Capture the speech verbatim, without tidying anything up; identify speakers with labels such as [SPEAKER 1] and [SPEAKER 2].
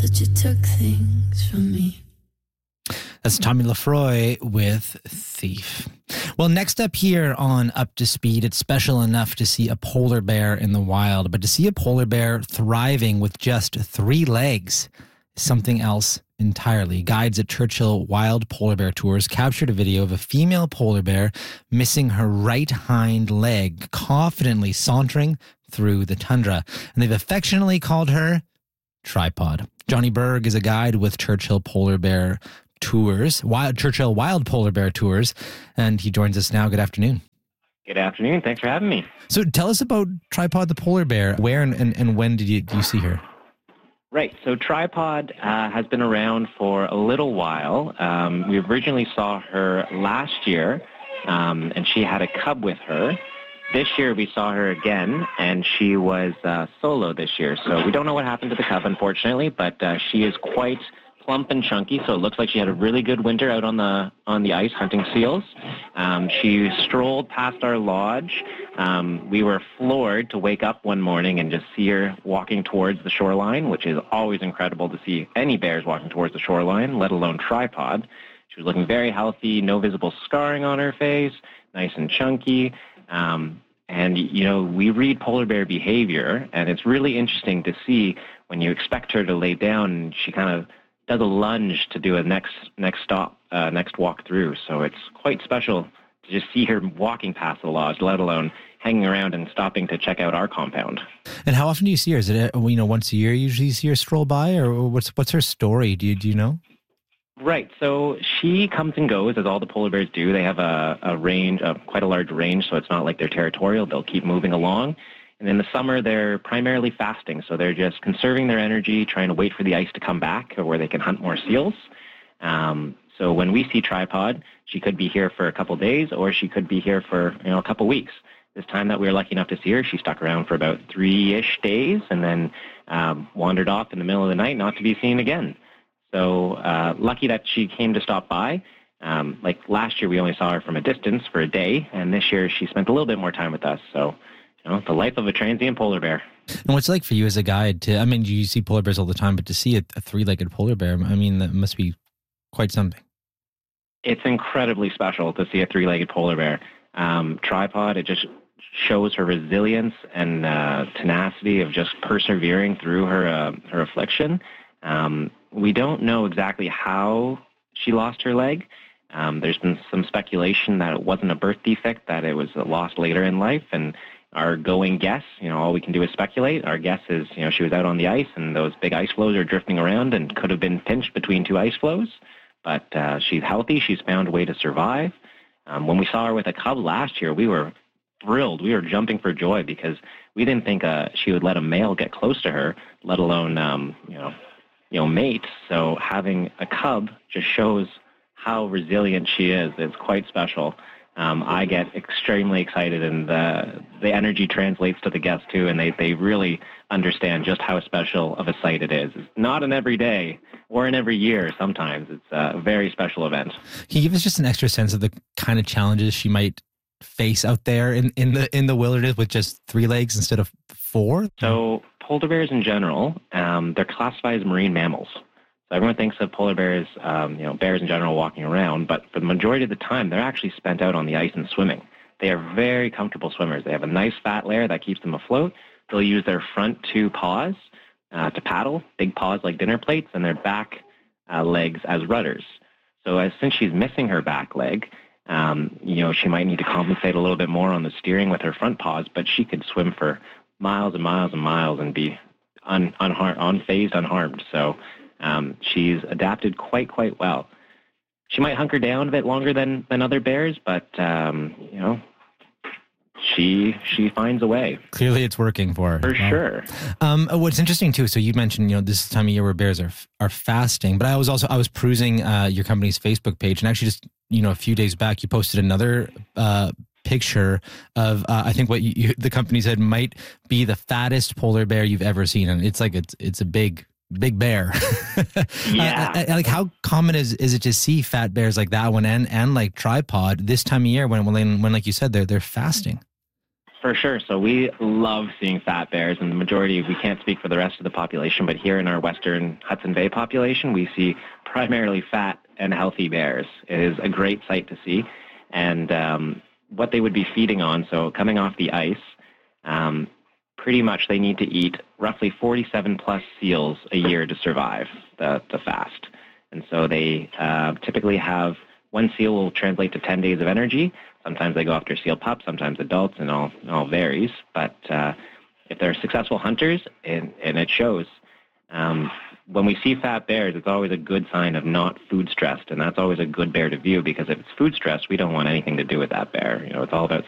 [SPEAKER 1] but you took things from me.
[SPEAKER 2] That's Tommy Lefroy with Thief. Well, next up here on Up to Speed, it's special enough to see a polar bear in the wild, but to see a polar bear thriving with just three legs is something else entirely. Guides at Churchill Wild Polar Bear Tours captured a video of a female polar bear missing her right hind leg, confidently sauntering through the tundra, and they've affectionately called her Tripod. Johnny Berg is a guide with Churchill Polar Bear Tours, Wild Churchill Wild Polar Bear Tours, and he joins us now. Good afternoon.
[SPEAKER 3] Good afternoon. Thanks for having me.
[SPEAKER 2] So tell us about Tripod the polar bear. Where and, and, and when did you, did you see her?
[SPEAKER 3] Right. So Tripod uh, has been around for a little while. Um, we originally saw her last year, um, and she had a cub with her. This year we saw her again, and she was uh, solo this year. So we don't know what happened to the cub, unfortunately, but uh, she is quite plump and chunky, so it looks like she had a really good winter out on the on the ice hunting seals. Um, she strolled past our lodge. Um, we were floored to wake up one morning and just see her walking towards the shoreline, which is always incredible to see any bears walking towards the shoreline, let alone Tripod. She was looking very healthy, no visible scarring on her face, nice and chunky. Um, and, you know, we read polar bear behavior, and it's really interesting to see when you expect her to lay down, and she kind of does a lunge to do a next next stop, uh, next walk through. So it's quite special to just see her walking past the lodge, let alone hanging around and stopping to check out our compound.
[SPEAKER 2] And how often do you see her? Is it, you know, once a year you usually see her stroll by, or what's what's her story? Do you, do you know?
[SPEAKER 3] Right. So she comes and goes, as all the polar bears do. They have a, a range, a, quite a large range, so it's not like they're territorial. They'll keep moving along. And in the summer, they're primarily fasting, so they're just conserving their energy, trying to wait for the ice to come back where they can hunt more seals. Um, so when we see Tripod, she could be here for a couple days, or she could be here for you know a couple weeks. This time that we were lucky enough to see her, she stuck around for about three-ish days and then um, wandered off in the middle of the night, not to be seen again. So uh, lucky that she came to stop by. Um, like last year, we only saw her from a distance for a day, and this year she spent a little bit more time with us. So, you know, the life of a transient polar bear.
[SPEAKER 2] And what's it like for you as a guide to, I mean, you see polar bears all the time, but to see a, a three-legged polar bear, I mean, that must be quite something.
[SPEAKER 3] It's incredibly special to see a three-legged polar bear. Um, Tripod, it just shows her resilience and uh, tenacity of just persevering through her uh, her affliction. Um, we don't know exactly how she lost her leg. Um, there's been some speculation that it wasn't a birth defect, that it was lost later in life, and our going guess, you know, all we can do is speculate. Our guess is, you know, she was out on the ice and those big ice floes are drifting around and could have been pinched between two ice floes. But uh, she's healthy. She's found a way to survive. Um, when we saw her with a cub last year, we were thrilled. We were jumping for joy because we didn't think uh, she would let a male get close to her, let alone, um, you know, you know, mate. So having a cub just shows how resilient she is. It's quite special. Um, I get extremely excited, and the, the energy translates to the guests too, and they, they really understand just how special of a sight it is. It's not an every day or an every year sometimes. It's a very special event.
[SPEAKER 2] Can you give us just an extra sense of the kind of challenges she might face out there in, in the in the wilderness with just three legs instead of four?
[SPEAKER 3] So polar bears in general, um, they're classified as marine mammals. So everyone thinks of polar bears, um, you know, bears in general walking around, but for the majority of the time, they're actually spent out on the ice and swimming. They are very comfortable swimmers. They have a nice fat layer that keeps them afloat. They'll use their front two paws uh, to paddle, big paws like dinner plates, and their back uh, legs as rudders. So as since she's missing her back leg, um, you know, she might need to compensate a little bit more on the steering with her front paws, but she could swim for miles and miles and miles and be un, unhar- unfazed, unharmed. So Um, she's adapted quite, quite well. She might hunker down a bit longer than, than other bears, but, um, you know, she she finds a way.
[SPEAKER 2] Clearly it's working for her.
[SPEAKER 3] For
[SPEAKER 2] wow.
[SPEAKER 3] sure.
[SPEAKER 2] Um, what's interesting, too, so you mentioned, you know, this is the time of year where bears are are fasting, but I was also, I was perusing uh, your company's Facebook page, and actually just, you know, a few days back, you posted another uh picture of uh, I think what you, you, the company said might be the fattest polar bear you've ever seen, and it's like, it's it's a big... Big bear.
[SPEAKER 3] Yeah.
[SPEAKER 2] uh, like how common is, is it to see fat bears like that one and, and like Tripod this time of year when, when, when like you said, they're, they're fasting?
[SPEAKER 3] For sure. So we love seeing fat bears, and the majority, we can't speak for the rest of the population, but here in our western Hudson Bay population, we see primarily fat and healthy bears. It is a great sight to see. And um, what they would be feeding on, so coming off the ice, um, pretty much they need to eat roughly forty-seven plus seals a year to survive the, the fast. And so they uh, typically have, one seal will translate to ten days of energy. Sometimes they go after seal pups, sometimes adults, and all, it all varies. But uh, if they're successful hunters, and, and it shows, um, when we see fat bears, it's always a good sign of not food stressed, and that's always a good bear to view, because if it's food stressed, we don't want anything to do with that bear. You know, it's all about